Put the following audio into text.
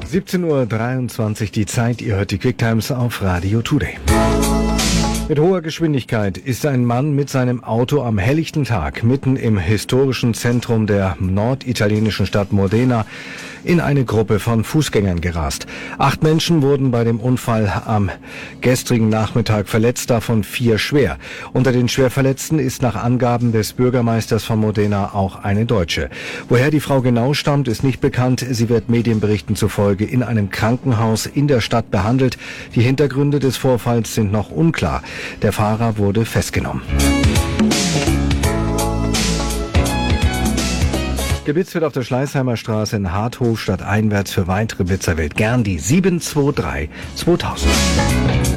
17:23 Uhr die Zeit, ihr hört die Quicktimes auf Radio Today. Mit hoher Geschwindigkeit ist ein Mann mit seinem Auto am helllichten Tag mitten im historischen Zentrum der norditalienischen Stadt Modena in eine Gruppe von Fußgängern gerast. 8 Menschen wurden bei dem Unfall am gestrigen Nachmittag verletzt, davon 4 schwer. Unter den Schwerverletzten ist nach Angaben des Bürgermeisters von Modena auch eine Deutsche. Woher die Frau genau stammt, ist nicht bekannt. Sie wird Medienberichten zufolge in einem Krankenhaus in der Stadt behandelt. Die Hintergründe des Vorfalls sind noch unklar. Der Fahrer wurde festgenommen. Geblitzt wird auf der Schleißheimer Straße in Harthof stadteinwärts. Für weitere Blitzer wählt gern die 723 2000.